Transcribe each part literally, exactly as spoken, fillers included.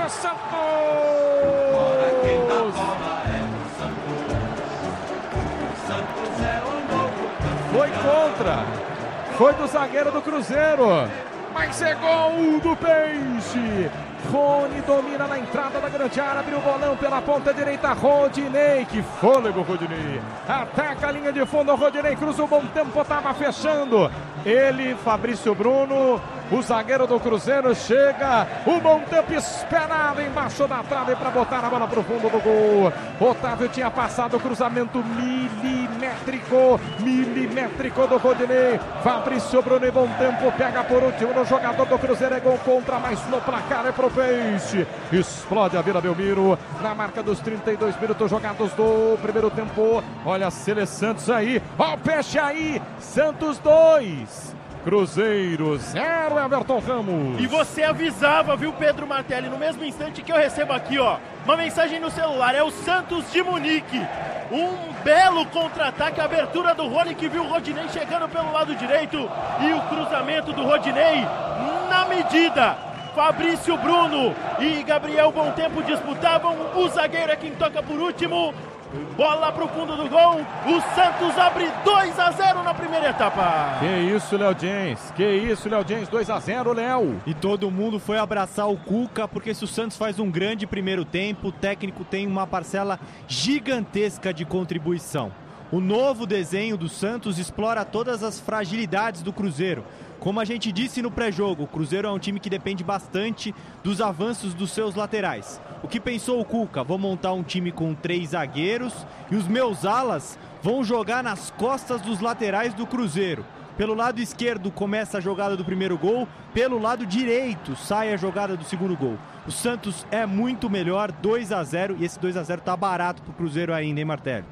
do Santos! Foi contra, foi do zagueiro do Cruzeiro, mas é gol do Peixe. Rony domina na entrada da grande área, abriu o bolão pela ponta direita, Rodinei, que fôlego Rodinei, ataca a linha de fundo, Rodinei cruza o bom tempo, estava fechando, ele, Fabrício Bruno, o zagueiro do Cruzeiro chega, o bom tempo esperado embaixo da trave para botar a bola para o fundo do gol. Otávio tinha passado o cruzamento milimétrico, milimétrico do Rodinei. Fabrício Bruno em bom tempo, pega por último no jogador do Cruzeiro, é gol contra, mas no placar é pro Peixe. Explode a Vila Belmiro na marca dos trinta e dois minutos jogados do primeiro tempo. Olha a Sele Santos aí, ó o Peixe aí, Santos dois. Cruzeiro zero, Everton Ramos. E você avisava, viu, Pedro Martelli, no mesmo instante que eu recebo aqui, ó, uma mensagem no celular, é o Santos de Munique. Um belo contra-ataque, a abertura do Rony, que viu o Rodinei chegando pelo lado direito, e o cruzamento do Rodinei na medida. Fabrício Bruno e Gabriel Bom Tempo disputavam, o zagueiro é quem toca por último. Bola pro fundo do gol, o Santos abre dois a zero na primeira etapa. Que isso, Léo Jens, que isso, Léo Jens, dois a zero, Léo. E todo mundo foi abraçar o Cuca, porque se o Santos faz um grande primeiro tempo, o técnico tem uma parcela gigantesca de contribuição. O novo desenho do Santos explora todas as fragilidades do Cruzeiro. Como a gente disse no pré-jogo, o Cruzeiro é um time que depende bastante dos avanços dos seus laterais. O que pensou o Cuca? Vou montar um time com três zagueiros e os meus alas vão jogar nas costas dos laterais do Cruzeiro. Pelo lado esquerdo começa a jogada do primeiro gol, pelo lado direito sai a jogada do segundo gol. O Santos é muito melhor, dois a zero, e esse dois a zero tá barato pro Cruzeiro ainda, hein, Martelli?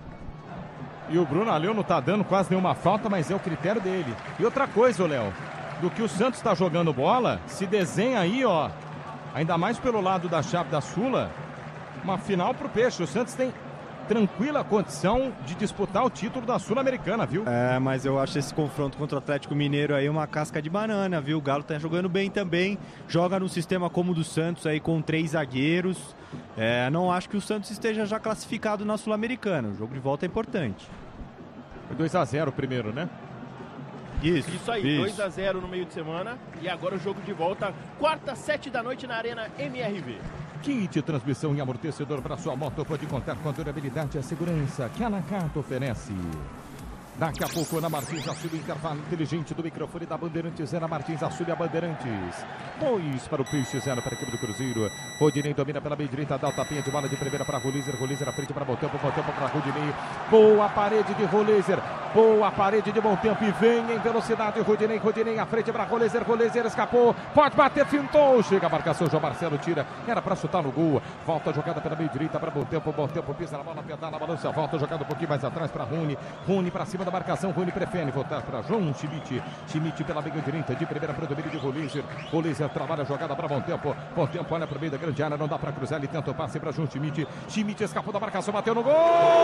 E o Bruno Aleu não tá dando quase nenhuma falta, mas é o critério dele. E outra coisa, Léo, do que o Santos está jogando bola, se desenha aí, ó, ainda mais pelo lado da chave da Sula, uma final pro Peixe. O Santos tem tranquila condição de disputar o título da Sul-Americana, viu? É, mas eu acho esse confronto contra o Atlético Mineiro aí uma casca de banana, viu? O Galo tá jogando bem também, joga num sistema como o do Santos aí com três zagueiros. É, não acho que o Santos esteja já classificado na Sul-Americana, o jogo de volta é importante. Foi dois a zero primeiro, né? Isso, isso aí, dois a zero no meio de semana. E agora o jogo de volta, quarta, sete da noite na Arena M R V. Kit transmissão e amortecedor para sua moto pode contar com a durabilidade e a segurança que a Nakata oferece. Daqui a pouco na Martins Açúcar, intervalo inteligente do microfone da Bandeirantes, é na Martins Açúcar Bandeirantes. Dois para o Peixe, zero para a equipe do Cruzeiro. Rodinei domina pela meia direita, dá o tapinha de bola de primeira para Rolizer, Rolizer à frente para Bom Tempo, Bom Tempo para Rodinei. Boa parede de Rolizer, boa parede de Bom Tempo e vem em velocidade Rodinei, Rodinei à frente para Rolizer, Rolizer escapou, pode bater, fintou, chega a marcação, João Marcelo tira, era para chutar no gol, volta a jogada pela meia direita para Bom Tempo, Bom Tempo pisa na bola, pedala, balança, volta jogada um pouquinho mais atrás para Rony, Rony para cima da marcação, Rony prefere voltar para João Schmidt, Schmidt pela meia direita, de primeira para o domínio de Rolizer, Rolizer trabalha a jogada para Bom Tempo, Bom Tempo olha para o meio da grande área, não dá para cruzar, ele tenta o passe para João Schmidt, Schmidt escapou da marcação, bateu no gol,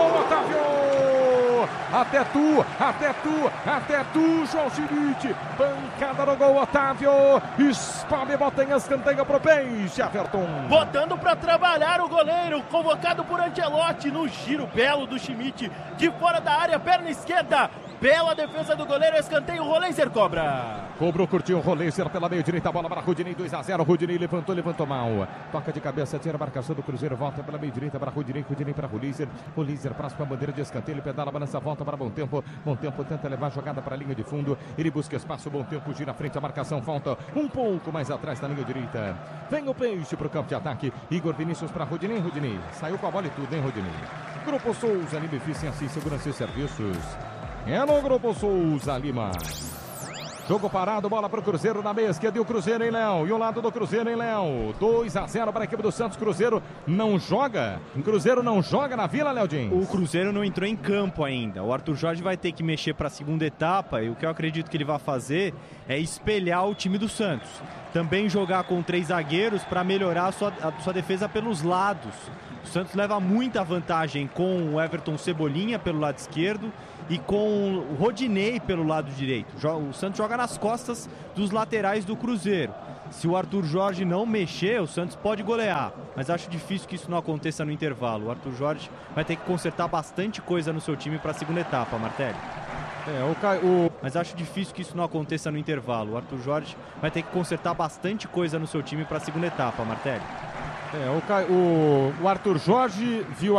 Otávio! Até tu, até tu, até tu, João Schmidt, pancada no gol, Otávio, espalha e bota em escanteio pro Peixe, Everton. Botando para trabalhar o goleiro, convocado por Ancelotti no giro belo do Schmidt, de fora da área, perna esquerda, bela defesa do goleiro, escanteio, Rolizer cobra. Cobrou, curtiu o Rolizer pela meia direita, bola para Rodinei, dois a zero, Rodinei levantou, levantou mal, toca de cabeça, tira a marcação do Cruzeiro, volta pela meia direita para Rodinei, Rodinei para Rolizer, Rolizer próximo à bandeira de escanteio, ele pedala, balança, volta para Bom Tempo, Bom Tempo tenta levar a jogada para a linha de fundo, ele busca espaço, Bom Tempo gira à frente, a marcação falta um pouco mais atrás da linha direita, vem o Peixe para o campo de ataque, Igor Vinícius para Rodinei, Rodinei, saiu com a bola e tudo, hein, Rodinei? Grupo Souza, Lima Eficiência e Segurança e Serviços. É no Grupo Souza Lima. Jogo parado, bola para o Cruzeiro na meia esquerda e o Cruzeiro, hein, Léo? E o lado do Cruzeiro, hein, Léo? dois a zero para a equipe do Santos. Cruzeiro não joga. O Cruzeiro não joga na Vila, Léo Dins. O Cruzeiro não entrou em campo ainda. O Arthur Jorge vai ter que mexer para a segunda etapa e o que eu acredito que ele vai fazer é espelhar o time do Santos. Também jogar com três zagueiros para melhorar a sua, a sua defesa pelos lados. O Santos leva muita vantagem com o Everton Cebolinha pelo lado esquerdo e com o Rodinei pelo lado direito. O Santos joga nas costas dos laterais do Cruzeiro. Se o Arthur Jorge não mexer, o Santos pode golear, mas acho difícil que isso não aconteça no intervalo. O Arthur Jorge vai ter que consertar bastante coisa no seu time para a segunda etapa, Martelli. É, o, Ca... o... Mas acho difícil que isso não aconteça no intervalo. O Arthur Jorge vai ter que consertar bastante coisa no seu time para a segunda etapa, Martelli. É, o, Ca... o... o Arthur Jorge viu a